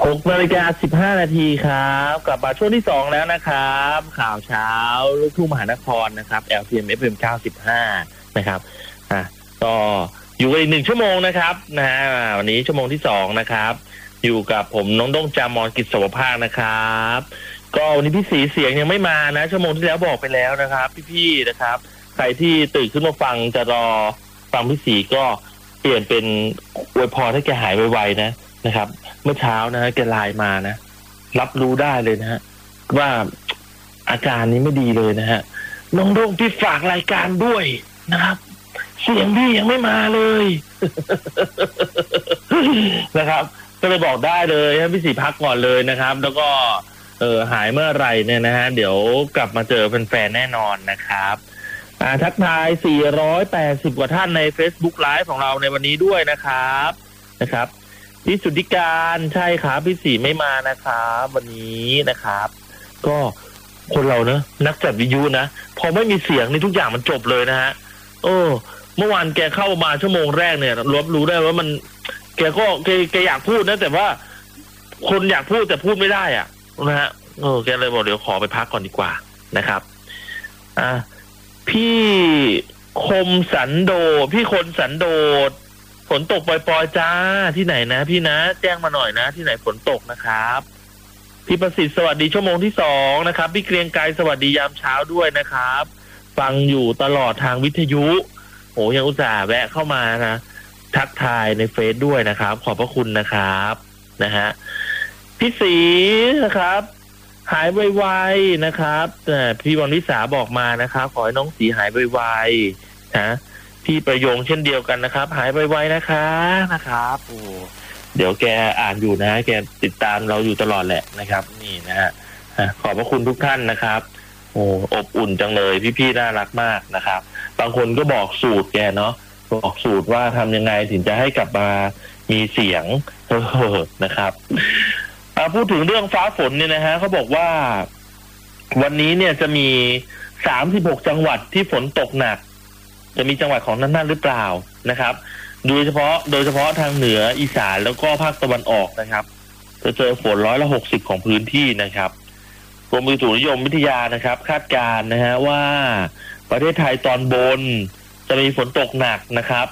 6:15 นาทีครับกลับมาช่วงที่2แล้วนะครับข่าวเช้าลูกทุ่งมหานครนะครับ LPM FM 95นะครับก็อยู่กันอีก1 ชั่วโมงนะครับวันนี้ชั่วโมงที่2นะครับอยู่กับผมน้องด้งจามอนกิจสวภาคนะครับก็วันนี้พี่สีเสียงยังไม่มานะชั่วโมงที่แล้วบอกไปแล้วนะครับพี่ๆนะครับใครที่ตื่นขึ้นมาฟังจะรอฟังพี่สีก็เปลี่ยนเป็นอวยพรให้แกหายไวๆนะครับเมื่อเช้านะฮะแกไลน์มานะรับรู้ได้เลยนะฮะว่าอาการนี้ไม่ดีเลยนะฮะน้องโด่งพี่ฝากรายการด้วยนะครับเสียงพี่ยังไม่มาเลยนะครับก็เลยบอกได้เลยให้พี่สีพักก่อนเลยนะครับแล้วก็หายเมื่อไหร่เนี่ยนะฮะเดี๋ยวกลับมาเจอแฟนๆแน่นอนนะครับทักทาย480 กว่าท่านใน Facebook Live ของเราในวันนี้ด้วยนะครับพี่สุทธิการใช่ครับพี่สีไม่มานะครับวันนี้นะครับก็คนเราเนอะนักจัดวิทยุนะพอไม่มีเสียงนี่ทุกอย่างมันจบเลยนะฮะเมื่อวานแกเข้ามาชั่วโมงแรกเนี่ยรู้ได้ว่ามันแกอยากพูดนะแต่ว่าคนอยากพูดแต่พูดไม่ได้อ่ะนะฮะแกเลยบอกเดี๋ยวขอไปพักก่อนดีกว่านะครับพี่คนสันโดษฝนตกปล่อยๆจ้าที่ไหนนะพี่นะแจ้งมาหน่อยนะที่ไหนฝนตกนะครับพี่ประสิทธิ์สวัสดีชั่วโมงที่2นะครับพี่เกรียงไกรสวัสดียามเช้าด้วยนะครับฟังอยู่ตลอดทางวิทยุยังอุตส่าห์แวะเข้ามานะทักทายในเฟซด้วยนะครับขอบพระคุณนะครับนะฮะพี่ศรีนะครับหายไวๆนะครับพี่วันวิสาบอกมานะครับขอให้น้องศรีหายไวๆนะพี่ประโยงเช่นเดียวกันนะครับหายไวๆนะครับเดี๋ยวแกอ่านอยู่นะแกติดตามเราอยู่ตลอดแหละนะครับนี่นะฮะขอบพระคุณทุกท่านนะครับอบอุ่นจังเลยพี่ๆน่ารักมากนะครับบางคนก็บอกสูตรแกเนาะบอกสูตรว่าทำยังไงถึงจะให้กลับมามีเสียงนะครับพูดถึงเรื่องฟ้าฝนเนี่ยนะฮะเขาบอกว่าวันนี้เนี่ยจะมี36 จังหวัดที่ฝนตกหนักจะมีจังหวัดของนั่นหรือเปล่านะครับโดยเฉพาะทางเหนืออีสานแล้วก็ภาคตะวันออกนะครับจะเจอฝน60%ของพื้นที่นะครับกรมอุตุนิยมวิทยานะครับคาดการณ์นะฮะว่าประเทศไทยตอนบนจะมีฝนตกหนักนะครับ